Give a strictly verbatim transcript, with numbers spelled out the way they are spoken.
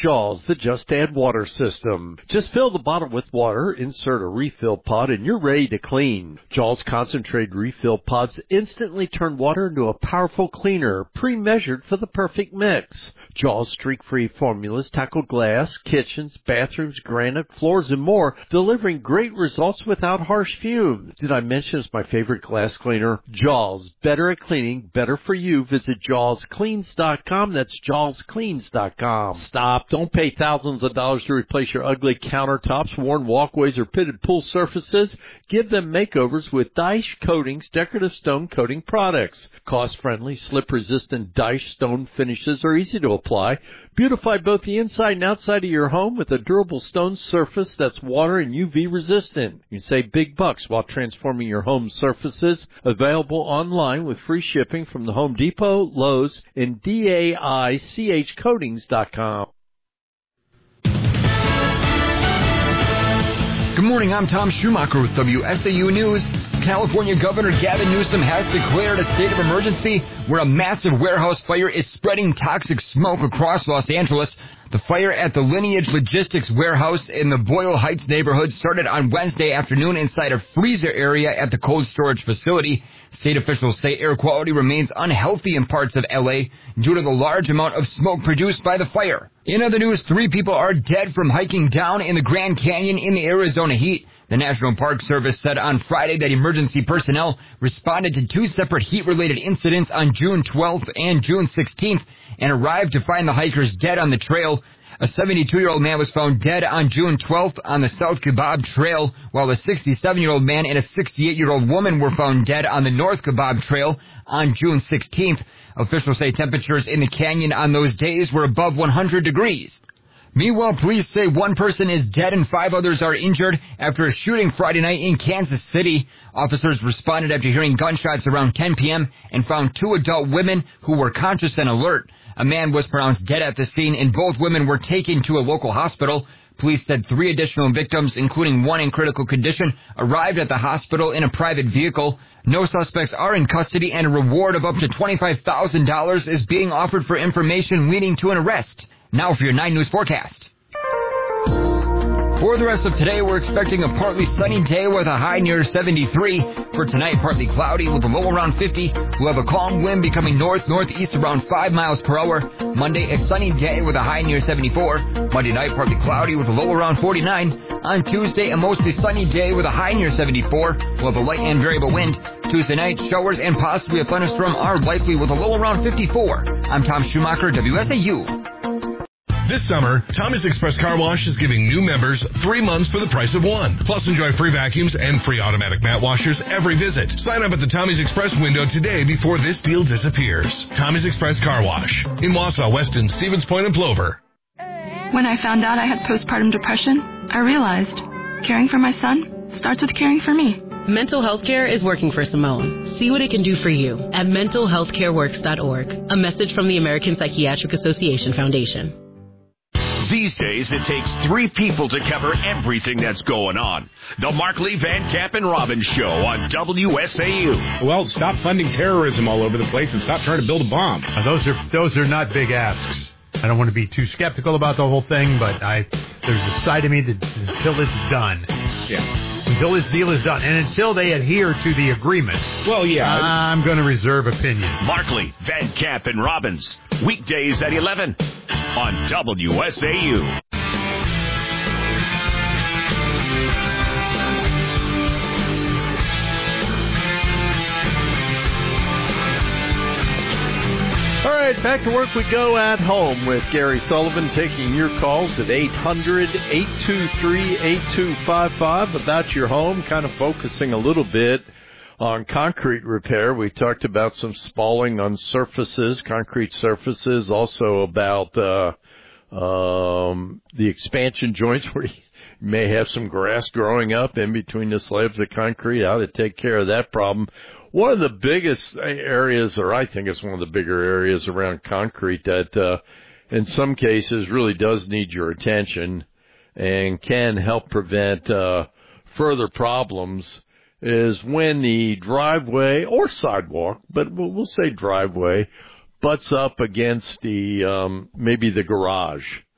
Jaws, the Just Add Water system. Just fill the bottle with water, insert a refill pod, and you're ready to clean. Jaws concentrated refill pods instantly turn water into a powerful cleaner, pre-measured for the perfect mix. Jaws streak-free formulas tackle glass, kitchens, bathrooms, granite, floors, and more, delivering great results without harsh fumes. Did I mention it's my favorite glass cleaner? Jaws, better at cleaning, better for you. Visit jaws cleans dot com. That's jaws cleans dot com. Stop. Don't pay thousands of dollars to replace your ugly countertops, worn walkways, or pitted pool surfaces. Give them makeovers with Daesh Coatings decorative stone coating products. Cost-friendly, slip-resistant Daesh stone finishes are easy to apply. Beautify both the inside and outside of your home with a durable stone surface that's water and U V resistant. You can save big bucks while transforming your home surfaces. Available online with free shipping from the Home Depot, Lowe's, and D A I C H coatings dot com. Good morning, I'm Tom Schumacher with W S A U News. California Governor Gavin Newsom has declared a state of emergency where a massive warehouse fire is spreading toxic smoke across Los Angeles. The fire at the Lineage Logistics warehouse in the Boyle Heights neighborhood started on Wednesday afternoon inside a freezer area at the cold storage facility. State officials say air quality remains unhealthy in parts of L A due to the large amount of smoke produced by the fire. In other news, three people are dead from hiking down in the Grand Canyon in the Arizona heat. The National Park Service said on Friday that emergency personnel responded to two separate heat-related incidents on June twelfth and June sixteenth and arrived to find the hikers dead on the trail. A seventy-two-year-old man was found dead on June twelfth on the South Kebab Trail, while a sixty-seven-year-old man and a sixty-eight-year-old woman were found dead on the North Kebab Trail on June sixteenth. Officials say temperatures in the canyon on those days were above one hundred degrees. Meanwhile, police say one person is dead and five others are injured after a shooting Friday night in Kansas City. Officers responded after hearing gunshots around ten p.m. and found two adult women who were conscious and alert. A man was pronounced dead at the scene, and both women were taken to a local hospital. Police said three additional victims, including one in critical condition, arrived at the hospital in a private vehicle. No suspects are in custody, and a reward of up to twenty-five thousand dollars is being offered for information leading to an arrest. Now for your nine News forecast. For the rest of today, we're expecting a partly sunny day with a high near seventy-three. For tonight, partly cloudy with a low around fifty. We'll have a calm wind becoming north-northeast around five miles per hour. Monday, a sunny day with a high near seventy-four. Monday night, partly cloudy with a low around forty-nine. On Tuesday, a mostly sunny day with a high near seventy-four. We'll have a light and variable wind. Tuesday night, showers and possibly a thunderstorm are likely with a low around fifty-four. I'm Tom Schumacher, W S A U. This summer, Tommy's Express Car Wash is giving new members three months for the price of one. Plus, enjoy free vacuums and free automatic mat washers every visit. Sign up at the Tommy's Express window today before this deal disappears. Tommy's Express Car Wash in Wausau, Weston, Stevens Point, and Plover. When I found out I had postpartum depression, I realized caring for my son starts with caring for me. Mental health care is working for Simone. See what it can do for you at mental health care works dot org. A message from the American Psychiatric Association Foundation. These days, it takes three people to cover everything that's going on. The Markley, Van Camp, and Robbins Show on W S A U. Well, stop funding terrorism all over the place and stop trying to build a bomb. Now, those are those are not big asks. I don't want to be too skeptical about the whole thing, but I there's a side of me that until it's done. Yeah. Until this deal is done, and until they adhere to the agreement. Well, yeah. I'm going to reserve opinion. Markley, Van Camp, and Robbins. Weekdays at eleven on W S A U. All right, back to work we go at home with Gary Sullivan, taking your calls at eight hundred, eight two three, eight two five five about your home, kind of focusing a little bit on concrete repair. We talked about some spalling on surfaces, concrete surfaces, also about uh, um, the expansion joints where you may have some grass growing up in between the slabs of concrete, how to take care of that problem. One of the biggest areas, or I think it's one of the bigger areas around concrete that uh, in some cases really does need your attention and can help prevent uh, further problems, is when the driveway or sidewalk, but we'll, we'll say driveway, butts up against the um, maybe the garage.